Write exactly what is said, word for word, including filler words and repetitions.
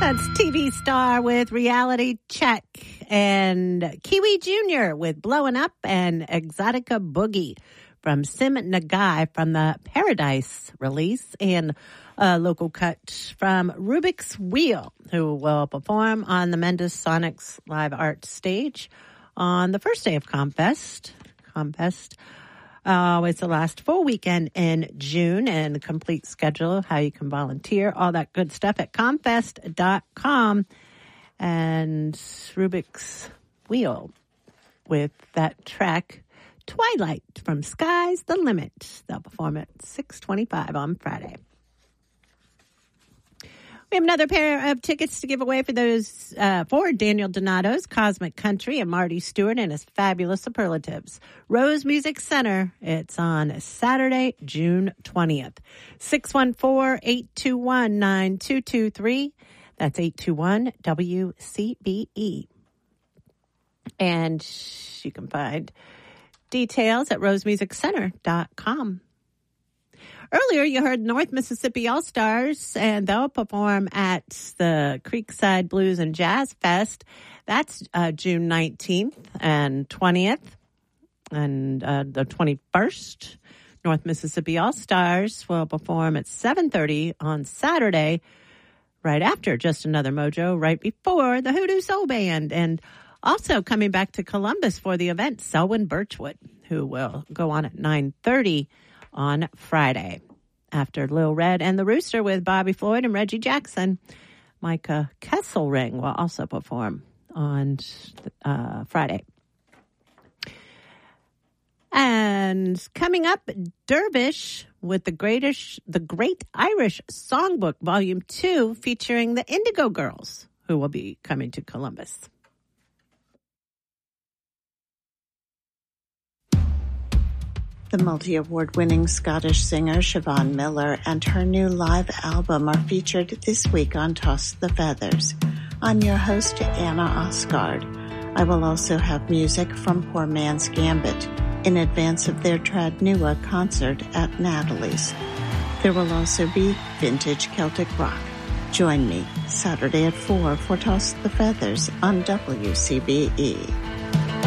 That's T V star with Reality Check and Kiwi Junior with Blowing Up and Exotica Boogie from Sim Nagai from the Paradise release and a local cut from Rubik's Wheel, who will perform on the Mendes Sonics live art stage on the first day of Comfest. Comfest. Uh, it's the last full weekend in June, and the complete schedule, how you can volunteer, all that good stuff at comfest dot com. And Rubik's Wheel with that track, Twilight from Sky's the Limit. They'll perform at six twenty-five on Friday. We have another pair of tickets to give away for those uh, for Daniel Donato's Cosmic Country and Marty Stewart and his fabulous superlatives. Rose Music Center. It's on Saturday, June twentieth. six one four, eight two one, nine two two three. That's eight two one W C B E. And you can find details at rose music center dot com. Earlier, you heard North Mississippi All-Stars, and they'll perform at the Creekside Blues and Jazz Fest. That's uh, June nineteenth and twentieth, and uh, the twenty-first. North Mississippi All-Stars will perform at seven thirty on Saturday, right after Just Another Mojo, right before the Hoodoo Soul Band. And also coming back to Columbus for the event, Selwyn Birchwood, who will go on at nine thirty on Friday. After Lil Red and the Rooster with Bobby Floyd and Reggie Jackson, Micah Kesselring will also perform on uh, Friday. And coming up, Dervish with the greatest, the Great Irish Songbook Volume two, featuring the Indigo Girls, who will be coming to Columbus. The multi-award-winning Scottish singer Siobhan Miller and her new live album are featured this week on Toss the Feathers. I'm your host, Anna Osgard. I will also have music from Poor Man's Gambit in advance of their Tradnua concert at Natalie's. There will also be vintage Celtic rock. Join me Saturday at four for Toss the Feathers on W C B E.